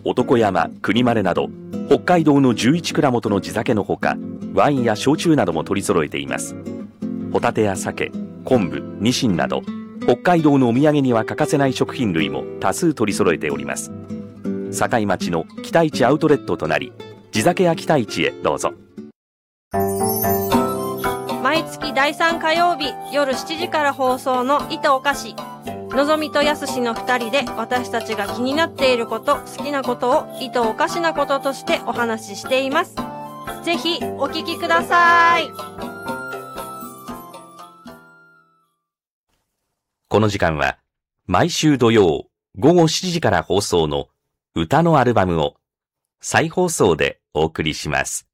男山、国丸など北海道の11蔵元の地酒のほか、ワインや焼酎なども取り揃えています。ホタテや鮭、昆布、ニシンなど北海道のお土産には欠かせない食品類も多数取り揃えております。堺町の北市アウトレットとなり、地酒屋北市へどうぞ。 毎月第3火曜日夜7時から放送の糸おかし、のぞみとやすしの2人で私たちが気になっていること、好きなことを糸おかしなこととしてお話ししています。ぜひお聞きください。 この時間は毎週土曜午後7時から放送の歌のアルバムを再放送でお送りします。